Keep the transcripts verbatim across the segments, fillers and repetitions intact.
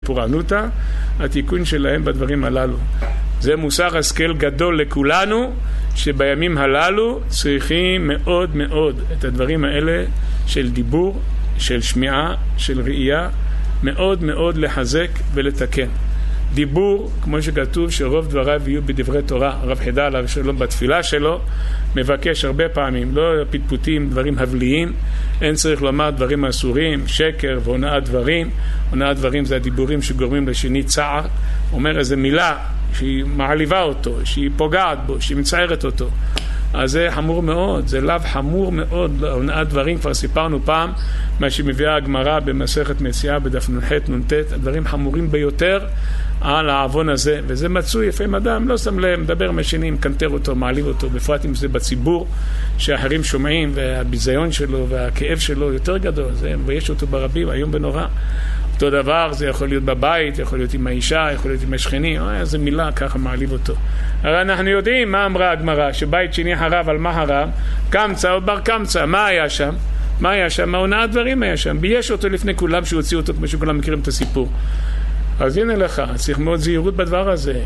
דפורענותא, התיקון שלהם בדברים הללו. זה מוסר השכל גדול לכולנו, שבימים הללו צריכים מאוד מאוד את הדברים האלה של דיבור, של שמיעה, של ראייה, מאוד מאוד לחזק ולתקן. דיבור, כמו שכתוב, שרוב דבריו יהיו בדברי תורה. הרב חידא עליו השלום בתפילה שלו מבקש הרבה פעמים, לא פטפוטים, דברים הבליים, אין צריך לומר דברים אסורים, שקר והונאת דברים. הונאת דברים זה הדיבורים שגורמים לשני צער. אומר איזה מילה שהיא מעליבה אותו, שהיא פוגעת בו, שהיא מצערת אותו, אז זה חמור מאוד, זה לאו חמור מאוד. הונאת דברים, כבר סיפרנו פעם מה שמביאה הגמרא במסכת מציאה בדף נ"ח נ"ט, הדברים חמורים ביותר על העוון הזה, וזה מצוי לפעמים אדם לא שם לב, מדבר עם השני, מקנטר אותו, מעליב אותו, בפרט אם זה בציבור שאחרים שומעים, והביזיון שלו והכאב שלו יותר גדול, זה מבייש אותו ברבים, היום בנורא. אותו דבר, זה יכול להיות בבית, יכול להיות עם האישה, יכול להיות עם השכנים, אה, איזה מילה ככה מעליב אותו. הרי אנחנו יודעים מה אמרה הגמרא, שבית שני חרב על מה חרב? קמצא או בר קמצא. מה היה שם? מה היה שם? הונאת דברים היה שם. בייש אותו לפני כולם שהוציא אותו, כמו שכולם מכירים את הסיפור. אז הנה לך, צריך מאוד זהירות בדבר הזה,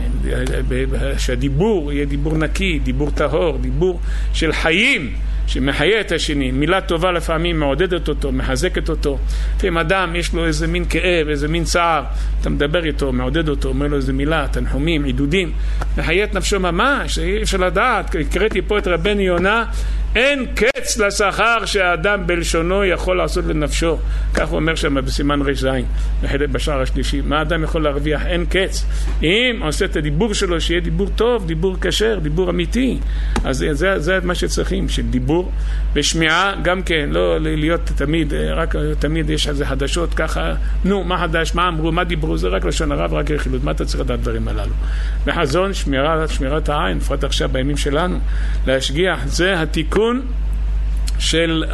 שהדיבור יהיה דיבור נקי, דיבור טהור, דיבור של חיים, שמחיה את השני. מילה טובה לפעמים מעודדת אותו, מחזקת אותו. לפעמים אדם יש לו איזה מין כאב, איזה מין צער, אתה מדבר איתו, מעודד אותו, אומר לו איזה מילה, תנחומים, עידודים, מחיה את נפשו ממש. אי אפשר לדעת, קראתי פה את רבנו יונה, אין קץ לשכר שהאדם בלשונו יכול לעשות לנפשו. כך הוא אומר שם בסימן רש זין, בשער השלישי. מה האדם יכול להרוויח? אין קץ. אם עושה את הדיבור שלו, שיהיה דיבור טוב, דיבור כשר, דיבור אמיתי. אז זה, זה, זה מה שצריכים, של דיבור ושמיעה גם כן, לא להיות תמיד, רק תמיד יש איזה חדשות ככה, נו, מה חדש, מה אמרו, מה דיברו, זה רק לשון הרע ורק רכילות. מה אתה צריך לדעת דברים הללו? בחזון, שמירה, שמירת העין, לפחות עכשיו בימים שלנו, להשגיח, זה התיקון של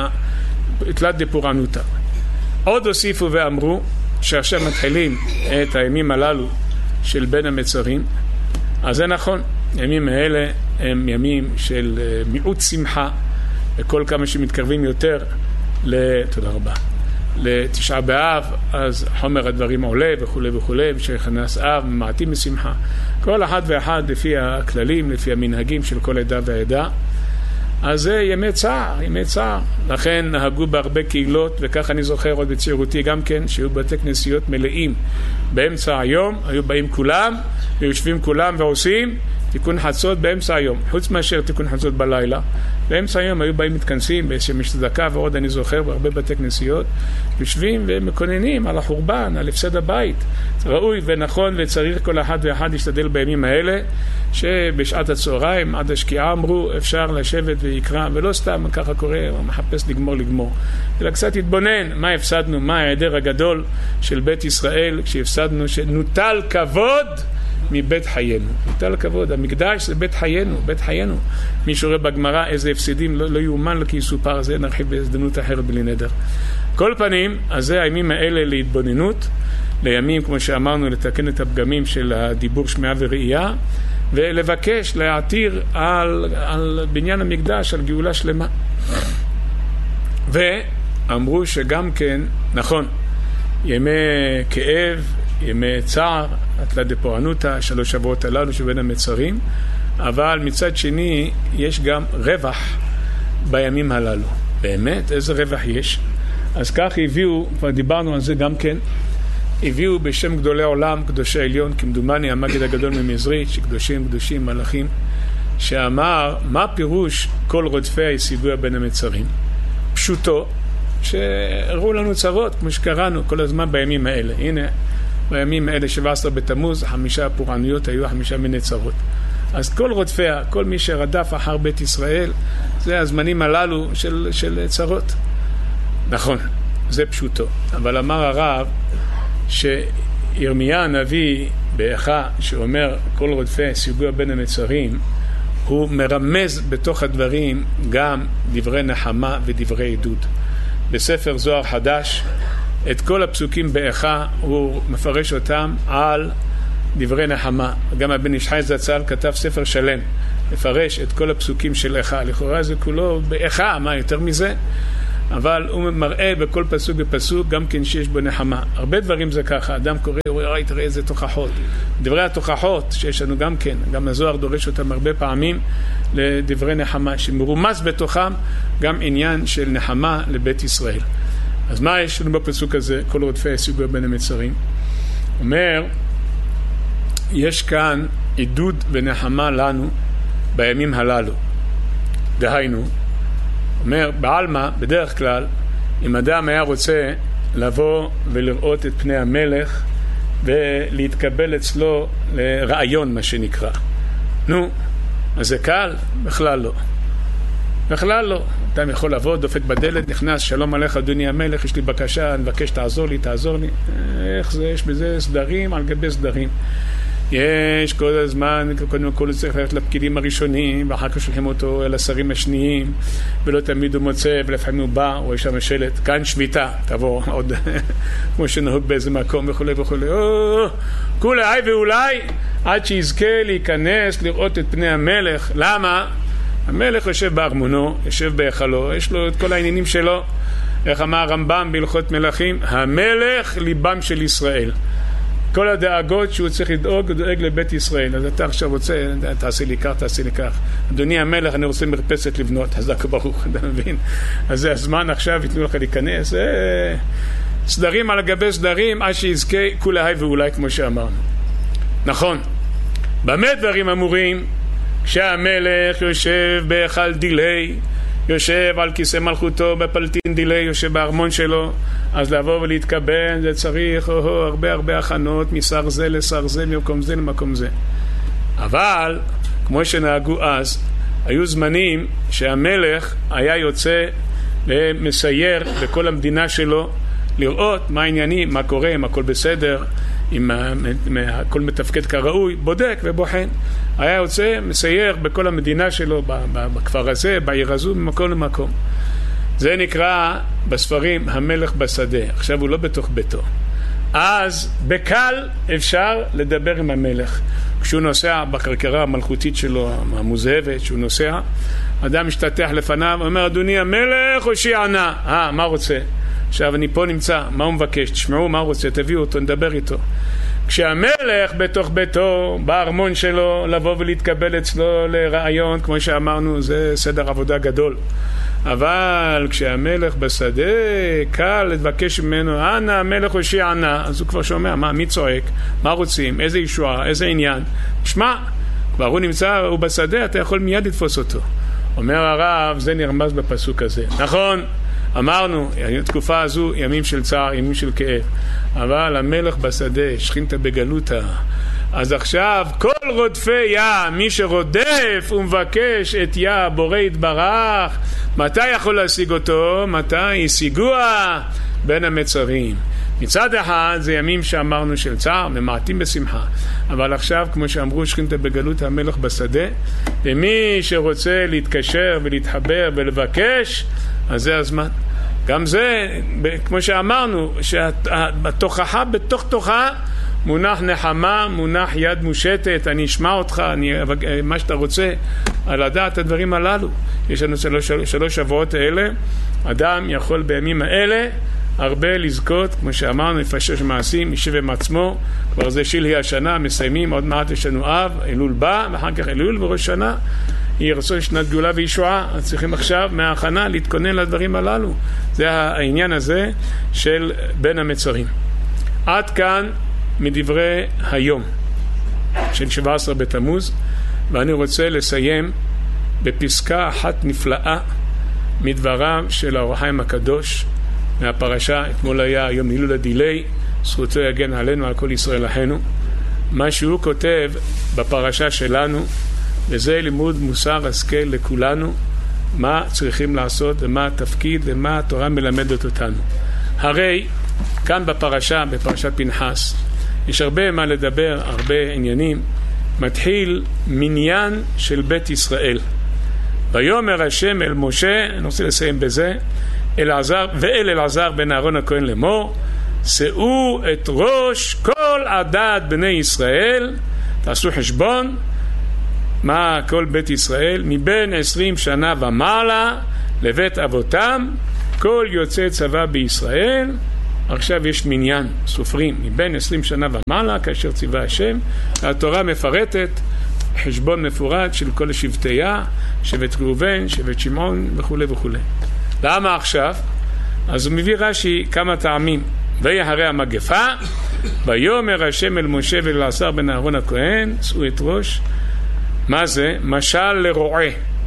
תלת דפורענותא. עוד הוסיפו ואמרו שעכשיו מתחילים את הימים הללו של בין המצרים, אז זה נכון, הימים האלה הם ימים של מיעוט שמחה, וכל כמה שמתקרבים יותר תודה רבה לתשעה באב, אז חומר הדברים עולה וכו' וכו', ושכנס אב מעטים משמחה, כל אחד ואחד לפי הכללים, לפי המנהגים של כל עדה ועדה. אז זה ימי צער, ימי צער. לכן נהגו בהרבה קהילות, וכך אני זוכר עוד בצעירותי גם כן, שהיו בתי כנסיות מלאים. באמצע היום היו באים כולם, ויושבים כולם ועושים תיקון חצות באמצע היום. חוץ מאשר תיקון חצות בלילה, באמצע היום היו באים מתכנסים, בשם צדקה ועוד אני זוכר, בהרבה בתי כנסיות, יושבים ומקוננים על החורבן, על הפסד הבית. ראוי ונכון וצריך כל אחד ואחד להשתדל בימים האלה, שבשעת הצהריים עד השקיעה אמרו אפשר לשבת ויקרא, ולא סתם ככה קורה, מחפש לגמור לגמור, אלא קצת התבונן מה הפסדנו, מה העדר הגדול של בית ישראל כשהפסדנו, שנוטל כבוד מבית חיינו. נוטל כבוד, המקדש זה בית חיינו, בית חיינו. מי שרואה בגמרא איזה הפסדים לא, לא יאומן לו כי יסופר, זה נרחיב בהזדמנות אחרת בלי נדר. כל פנים, אז זה הימים האלה להתבוננות, לימים כמו שאמרנו לתקן את הפגמים של הדיבור שמיעה וראייה, ולבקש להעתיר על, על בניין המקדש, על גאולה שלמה. ואמרו שגם כן, נכון, ימי כאב, ימי צער, תלת דפורענותא, שלוש שבועות הללו שבין המצרים, אבל מצד שני יש גם רווח בימים הללו. באמת, איזה רווח יש? אז כך הביאו, כבר דיברנו על זה גם כן, הביאו בשם גדולי עולם, קדושי עליון, כמדומני המגיד הגדול ממזרית, שקדושים קדושים מלאכים, שאמר מה פירוש כל רודפי היסיבויה בין המצרים? פשוטו, שהראו לנו צרות, כמו שקראנו כל הזמן בימים האלה. הנה, בימים האלה שבע עשרה בתמוז, חמישה פורענויות היו חמישה מיני צרות. אז כל רודפיה, כל מי שרדף אחר בית ישראל, זה הזמנים הללו של, של צרות. נכון, זה פשוטו. אבל אמר הרב שירמיה הנביא באיכה, שאומר כל רודפי סיגוע בין המצרים, הוא מרמז בתוך הדברים גם דברי נחמה ודברי עידוד. בספר זוהר חדש, את כל הפסוקים באיכה הוא מפרש אותם על דברי נחמה. גם הבן איש חי זצ"ל כתב ספר שלם, מפרש את כל הפסוקים של איכה. לכאורה זה כולו באיכה, מה יותר מזה? אבל הוא מראה בכל פסוק ופסוק גם כן שיש בו נחמה. הרבה דברים זה ככה, אדם קורא, ראי, תראה איזה תוכחות. דברי התוכחות שיש לנו גם כן, גם הזוהר דורש אותם הרבה פעמים לדברי נחמה, שמרומס בתוכם גם עניין של נחמה לבית ישראל. אז מה יש לנו בפסוק הזה? כל רודפי השיגוה בין המצרים. אומר, יש כאן עידוד ונחמה לנו בימים הללו. דהיינו, אומר, בעלמא, בדרך כלל, אם אדם היה רוצה לבוא ולראות את פני המלך ולהתקבל אצלו לרעיון, מה שנקרא. נו, אז זה קל? בכלל לא. בכלל לא. אדם יכול לבוא, דופק בדלת, נכנס, שלום עליך אדוני המלך, יש לי בקשה, אני מבקש תעזור לי, תעזור לי. איך זה? יש בזה סדרים על גבי סדרים. יש כל הזמן, קודם כל הוא צריך ללכת לפקידים הראשונים, ואחר כך שולחים אותו אל השרים השניים, ולא תמיד הוא מוצא, ולפעמים הוא בא, או יש שם שלט, כאן שביתה, תבוא עוד, כמו שנהוג באיזה מקום, וכו' וכו'. או, כולי היי ואולי, עד שיזכה להיכנס, לראות את פני המלך. למה? המלך יושב בארמונו, יושב בהיכלו, יש לו את כל העניינים שלו. איך אמר הרמב"ם בהלכות מלכים? המלך ליבם של ישראל. כל הדאגות שהוא צריך לדאוג, הוא דואג לבית ישראל. אז אתה עכשיו רוצה, תעשי לי כך, תעשי לי כך. אדוני המלך, אני רוצה מרפסת לבנות, חזק וברוך, אתה מבין? אז זה הזמן עכשיו, יתנו לך להיכנס. אה, סדרים על גבי סדרים, עד שיזכה כולי היי ואולי, כמו שאמרנו. נכון. במה דברים אמורים? כשהמלך יושב בהיכל דילי, יושב על כיסא מלכותו בפלטין דילי, יושב בארמון שלו, אז לבוא ולהתקבל זה צריך או, או, הרבה הרבה הכנות משר זה לשר זה, ממקום זה למקום זה. אבל כמו שנהגו אז, היו זמנים שהמלך היה יוצא ומסייר בכל המדינה שלו, לראות מה העניינים, מה קורה, אם הכל בסדר, אם הכל מתפקד כראוי, בודק ובוחן. היה יוצא, מסייר בכל המדינה שלו, בכפר הזה, בעיר הזו, ממקום למקום. זה נקרא בספרים המלך בשדה. עכשיו הוא לא בתוך ביתו. אז בקל אפשר לדבר עם המלך. כשהוא נוסע בכרכרה המלכותית שלו, המוזהבת, שהוא נוסע, אדם משתתח לפניו, אומר, אדוני המלך, הושיע נא. אה, מה רוצה? עכשיו אני פה נמצא, מה הוא מבקש? תשמעו מה הוא רוצה, תביאו אותו, נדבר איתו. כשהמלך בתוך ביתו, בארמון שלו, לבוא ולהתקבל אצלו לרעיון, כמו שאמרנו, זה סדר עבודה גדול. אבל כשהמלך בשדה, קל לבקש ממנו, אנא המלך הושיע נא, אז הוא כבר שומע, מה, מי צועק? מה רוצים? איזה ישועה? איזה עניין? שמע, כבר הוא נמצא, הוא בשדה, אתה יכול מיד לתפוס אותו. אומר הרב, זה נרמז בפסוק הזה. נכון, אמרנו, התקופה הזו ימים של צער, ימים של כאב, אבל המלך בשדה, שכינתה בגלותה. אז עכשיו כל רודפי יה, מי שרודף ומבקש את יה בורא יתברך, מתי יכול להשיג אותו? מתי? ישיגוה בין המצרים. מצד אחד זה ימים שאמרנו של צער, ממעטים בשמחה, אבל עכשיו כמו שאמרו, שכינתה בגלות המלך בשדה, ומי שרוצה להתקשר ולהתחבר ולבקש, אז זה הזמן. גם זה, כמו שאמרנו, שהתוכחה בתוך תוכה מונח נחמה, מונח יד מושטת, אני אשמע אותך, אני, מה שאתה רוצה, על הדעת הדברים הללו. יש לנו שלוש, שלוש שבועות האלה, אדם יכול בימים האלה הרבה לזכות, כמו שאמרנו, לפשש מעשים, יישב עם עצמו, כבר זה שלהי השנה, מסיימים, עוד מעט יש לנו אב, אלול בא, ואחר כך אלול וראש שנה, יהיה רצון שנת גאולה וישועה. אז צריכים עכשיו מההכנה להתכונן לדברים הללו. זה העניין הזה של בין המצרים. עד כאן מדברי היום של שבעה עשר בתמוז, ואני רוצה לסיים בפסקה אחת נפלאה מדבריו של האור החיים הקדוש מהפרשה. אתמול היה יום הילול הדילי, זכותו יגן עלינו על כל ישראל אחינו. מה שהוא כותב בפרשה שלנו, וזה לימוד מוסר השכל לכולנו, מה צריכים לעשות ומה התפקיד ומה התורה מלמדת אותנו. הרי כאן בפרשה, בפרשת פנחס, יש הרבה מה לדבר, הרבה עניינים. מתחיל מניין של בית ישראל. ויאמר השם אל משה, אני רוצה לסיים בזה, אלעזר, ואל אלעזר בן אהרון הכהן לאמור, שאו את ראש כל עדת בני ישראל, תעשו חשבון, מה כל בית ישראל, מבין עשרים שנה ומעלה לבית אבותם, כל יוצא צבא בישראל, עכשיו יש מניין, סופרים, מבין עשרים שנה ומעלה, כאשר ציווה השם, התורה מפרטת, חשבון מפורט של כל השבטיה, שבט ראובן, שבט שמעון וכו' וכו'. למה עכשיו? אז הוא מביא רש"י כמה טעמים. ויחרי המגפה, ויאמר השם אל משה ולעשר בן אהרון הכהן, שאו את ראש. מה זה? משל לרועה,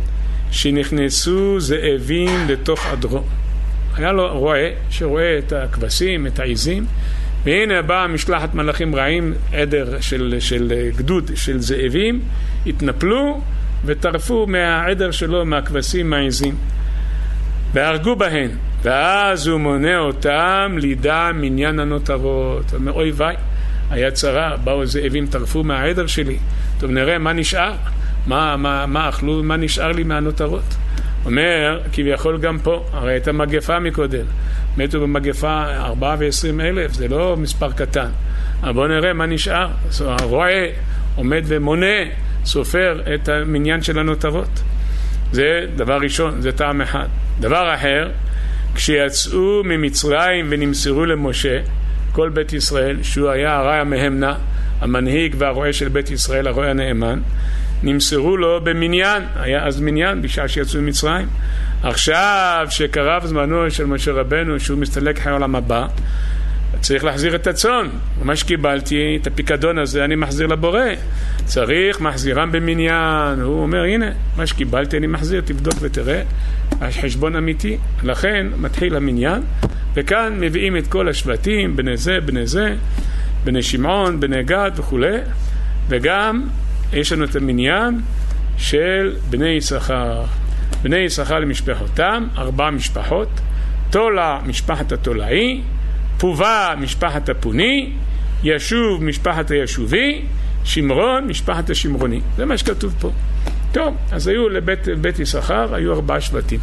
שנכנסו זאבים לתוך עדרו. היה לו רועה שרואה את הכבשים, את העיזים, והנה באה משלחת מלאכים רעים, עדר של, של גדוד של זאבים, התנפלו וטרפו מהעדר שלו, מהכבשים, מהעיזים, והרגו בהן. ואז הוא מונה אותם לידע מניין הנותרות. אומר, אוי וי, היה צרה, באו זאבים, טרפו מהעדר שלי. טוב, נראה מה נשאר, מה, מה, מה אכלו, מה נשאר לי מהנותרות. אומר, כביכול גם פה, הרי הייתה מגפה מקודם, מתו במגפה ארבעה ועשרים אלף, זה לא מספר קטן. אבל בואו נראה מה נשאר. הרועה עומד ומונה, סופר את המניין של הנותרות. זה דבר ראשון, זה טעם אחד. דבר אחר, כשיצאו ממצרים ונמסרו למשה, כל בית ישראל, שהוא היה הראי המהמנה, המנהיג והרועה של בית ישראל, הרועה הנאמן, נמסרו לו במניין, היה אז מניין בשעה שיצאו ממצרים. עכשיו שקרב זמנו של משה רבנו, שהוא מסתלק חיי עולם הבא, צריך להחזיר את הצאן. מה שקיבלתי, את הפיקדון הזה, אני מחזיר לבורא. צריך מחזירם במניין. הוא אומר, הנה, מה שקיבלתי אני מחזיר, תבדוק ותראה. חשבון אמיתי. לכן מתחיל המניין, וכאן מביאים את כל השבטים, בני זה, בני זה, בני שמעון, בני גד וכו'. וגם יש לנו את המניין של בני יששכר. בני יששכר למשפחותם, ארבע משפחות. תולה, משפחת התולעי, פובה, משפחת הפוני, ישוב, משפחת הישובי, שמרון, משפחת השמרוני. זה מה שכתוב פה. טוב, אז היו לבית בית יששכר, היו ארבעה שבטים.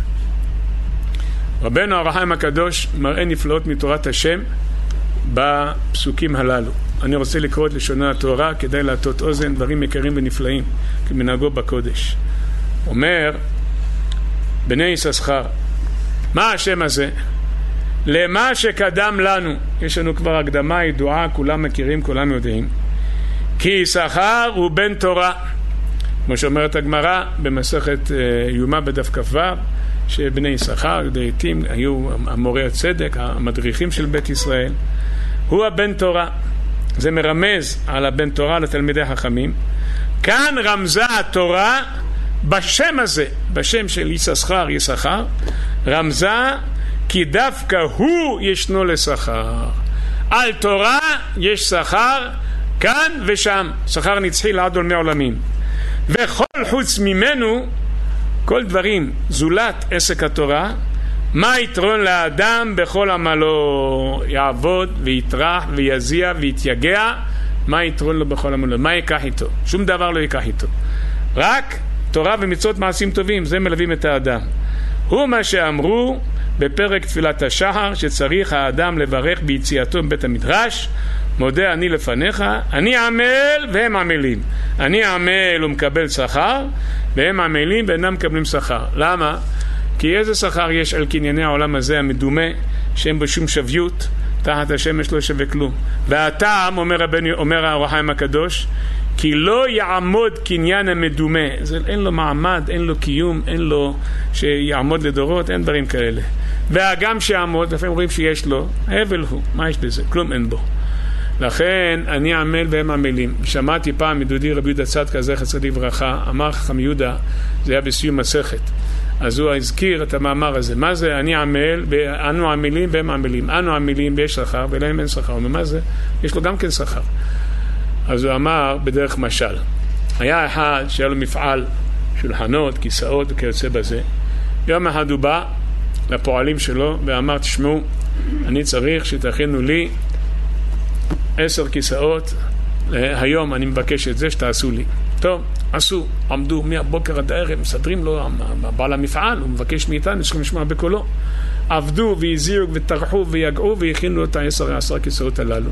רבנו אור החיים הקדוש מראה נפלאות מתורת השם בפסוקים הללו. אני רוצה לקרוא את לשונו התורה, כדי להטות אוזן, דברים יקרים ונפלאים, כמנהגו בקודש. אומר, בני יששכר, מה השם הזה? למה שקדם לנו, יש לנו כבר הקדמה ידועה, כולם מכירים, כולם יודעים, כי יששכר הוא בן תורה, כמו שאומרת הגמרא במסכת יומא בדף כ"ו, שבני יששכר, יהודי עתים, היו המורי הצדק, המדריכים של בית ישראל, הוא הבן תורה. זה מרמז על הבן תורה לתלמידי חכמים. כאן רמזה התורה בשם הזה, בשם של יששכר, יששכר, רמזה כי דווקא הוא ישנו לשכר. על תורה יש שכר כאן ושם, שכר נצחי לעד עולמי עולמים. וכל חוץ ממנו, כל דברים זולת עסק התורה, מה יתרון לאדם בכל עמלו? יעבוד ויתרח ויזיע ויתייגע, מה יתרון לו בכל עמלו? מה ייקח איתו? שום דבר לא ייקח איתו. רק תורה ומצוות מעשים טובים, זה מלווים את האדם. הוא מה שאמרו בפרק תפילת השחר, שצריך האדם לברך ביציאתו מבית המדרש, מודה אני לפניך, אני עמל והם עמלים. אני עמל ומקבל שכר, והם עמלים ואינם מקבלים שכר. למה? כי איזה שכר יש על קנייני העולם הזה המדומה, שאין בו שום שוויות, תחת השמש לא שווה כלום. והטעם, אומר רבנו, אומר האור החיים הקדוש, כי לא יעמוד קניין המדומה. זה, אין לו מעמד, אין לו קיום, אין לו שיעמוד לדורות, אין דברים כאלה. והגם שיעמוד, לפעמים רואים שיש לו, הבל הוא, מה יש לזה? כלום אין בו. לכן אני עמל והם עמלים. שמעתי פעם מדודי רבי יהודה צדקה, זכר צדיק לברכה, אמר חכם יהודה, זה היה בסיום מסכת, אז הוא הזכיר את המאמר הזה. מה זה אני עמל, אנו עמלים והם עמלים? אנו עמלים ויש שכר ולהם אין שכר. ומה זה? יש לו גם כן שכר. אז הוא אמר בדרך משל, היה אחד שהיה לו מפעל, שולחנות, כיסאות וכיוצא בזה. יום אחד הוא בא לפועלים שלו ואמר, תשמעו, אני צריך שתכינו לי עשר כיסאות, היום אני מבקש את זה שתעשו לי. טוב, עשו, עמדו מהבוקר עד הערב, מסדרים לו, בעל המפעל, הוא מבקש מאיתנו, צריכים לשמוע בקולו. עבדו והזירו וטרחו ויגעו והכינו את העשר, העשר כיסאות הללו.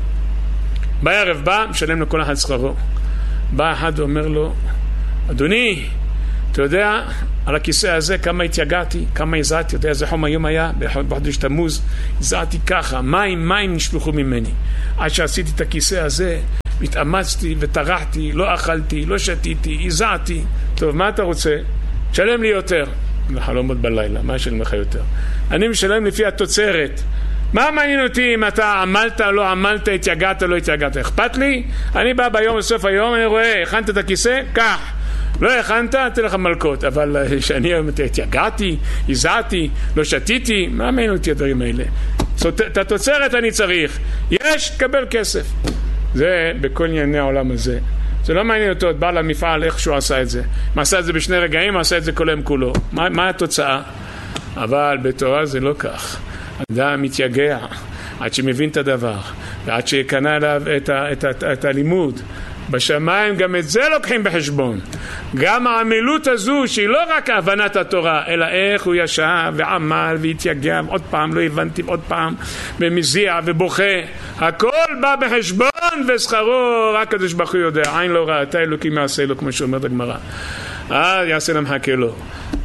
בערב בא, משלם לו כל אחד שכרו. בא אחד ואומר לו, אדוני, אתה יודע, על הכיסא הזה כמה התייגעתי, כמה הזעתי, אתה יודע איזה חום היום היה, בחודש תמוז, הזעתי ככה, מים, מים נשפכו ממני. עד שעשיתי את הכיסא הזה, התאמצתי וטרחתי, לא אכלתי, לא שתיתי, הזעתי. טוב, מה אתה רוצה? תשלם לי יותר. לחלומות בלילה, מה ישלם לך יותר? אני משלם לפי התוצרת. מה מעניין אותי אם אתה עמלת, לא עמלת, התייגעת, לא התייגעת? אכפת לי? אני בא ביום בסוף היום, אני רואה, הכנת את הכיסא? כך. לא הכנת, תן לך מלכות. אבל שאני היום התייגעתי, הזעתי, לא שתיתי, מה מעניין אותי הדברים האלה? את התוצרת אני צריך. יש, תקבל כסף. זה בכל ענייני העולם הזה. זה לא מעניין אותו, את בעל המפעל, איך שהוא עשה את זה. הוא עשה את זה בשני רגעים, הוא עשה את זה כל היום כולו. מה, מה התוצאה? אבל בתורה זה לא כך. אדם מתייגע עד שמבין את הדבר, ועד שקנה עליו את, ה, את, ה, את הלימוד. בשמיים גם את זה לוקחים בחשבון. גם העמלות הזו שהיא לא רק הבנת התורה, אלא איך הוא ישב ועמל והתייגע, עוד פעם לא הבנתי, עוד פעם ומזיע ובוכה, הכל בא בחשבון ושכרו רק הקדוש ברוך הוא יודע. עין לא ראתה אלוקים יעשה לו, כמו שאומרת הגמרא, אה יעשה למחכה לו.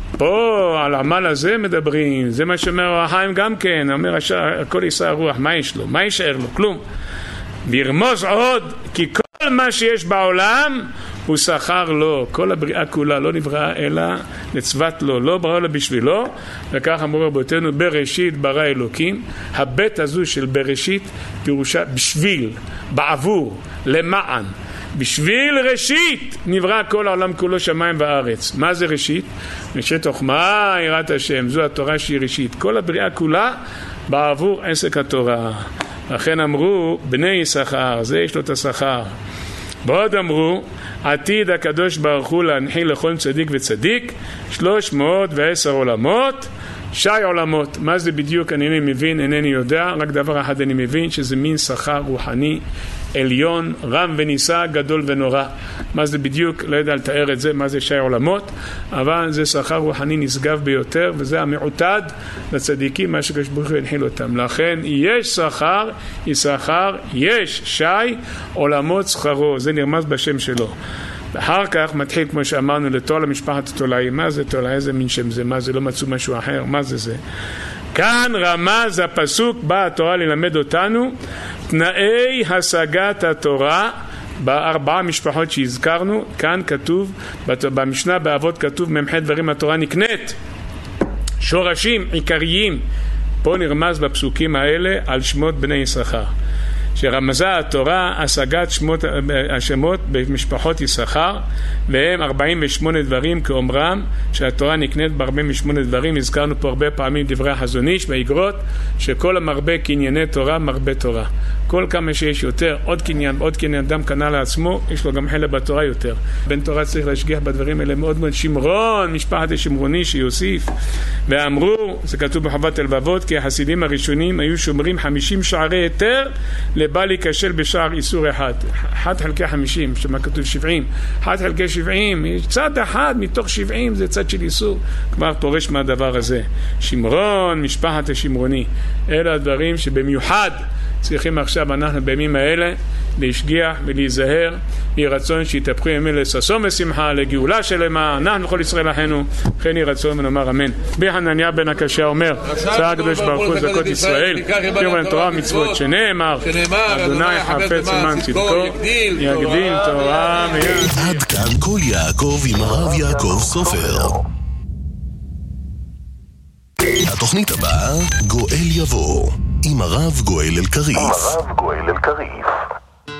פה על העמל הזה מדברים, זה מה שאומר החיים גם כן, אומר הכל יישא הרוח, מה יש לו? מה יישאר לו? כלום. וירמוז עוד, כי כל מה שיש בעולם הוא שכר לו, כל הבריאה כולה לא נבראה אלא נצוות לו, לא ברא לו בשבילו. וכך אמרו רבותינו, בראשית ברא אלוקים. הבית הזו של בראשית פירושה בשביל, בעבור, למען. בשביל ראשית נברא כל העולם כולו, שמיים וארץ. מה זה ראשית? ראשית חוכמה, יראת השם, זו התורה שהיא ראשית. כל הבריאה כולה בעבור עסק התורה. לכן אמרו בני יששכר, זה יש לו את השכר. ועוד אמרו, עתיד הקדוש ברוך הוא להנחיל לכל צדיק וצדיק שלוש מאות ועשר עולמות, שי עולמות. מה זה בדיוק? אני אינני מבין, אינני יודע, רק דבר אחד אני מבין, שזה מין שכר רוחני עליון, רם ונישא, גדול ונורא. מה זה בדיוק? לא יודע לתאר את זה, מה זה שי עולמות, אבל זה שכר רוחני נשגב ביותר, וזה המעוטד לצדיקים, מה שקדוש ברוך הוא הנחיל אותם. לכן יש שכר, יששכר, יש שי עולמות שכרו, זה נרמז בשם שלו. ואחר כך מתחיל, כמו שאמרנו, לתור למשפחת התולעים. מה זה תולע? איזה מין שם זה? מה זה? לא מצאו משהו אחר? מה זה זה? כאן רמז הפסוק, באה התורה ללמד אותנו תנאי השגת התורה בארבעה משפחות שהזכרנו. כאן כתוב, במשנה באבות כתוב ממחד דברים התורה נקנית, שורשים עיקריים. פה נרמז בפסוקים האלה על שמות בני יששכר, שרמזה התורה השגת שמות, השמות במשפחות יששכר, והם ארבעים ושמונה דברים כאומרם, שהתורה נקנית ב-ארבעים ושמונה דברים. הזכרנו פה הרבה פעמים דברי החזון איש באיגרות, שכל המרבה קנייני תורה מרבה תורה. כל כמה שיש יותר, עוד קניין, עוד קניין, אדם קנה לעצמו, יש לו גם חלק בתורה יותר. בן תורה צריך להשגיח בדברים האלה מאוד מאוד. שמרון, משפחת השמרוני שיוסיף, ואמרו, זה כתוב בחובת הלבבות, כי החסידים הראשונים היו שומרים חמישים שערי היתר לבא להיכשל בשער איסור אחד. אחד חלקי חמישים, שמה כתוב שבעים. אחד חלקי שבעים, צד אחד מתוך שבעים זה צד של איסור. כבר פורש מהדבר הזה. שמרון, משפחת השמרוני. אלה הדברים שבמיוחד צריכים עכשיו אנחנו בימים האלה להשגיח ולהיזהר, יהי רצון שיתהפכו ימים לששון ושמחה, לגאולה שלמה, אנחנו וכל ישראל אחינו, כן יהי רצון ונאמר אמן. רבי חנניה בן הקשיא אומר, צער הקדוש ברוך הוא זכות ישראל, קיום להם תורה ומצוות, שנאמר אדוני חפץ למען צדקו, יגדיל תורה ויד. עד כאן כל יעקב עם הרב יעקב סופר. התוכנית הבאה, גואל יבוא עם הרב גואל אלקריף. עם הרב גואל אלקריף.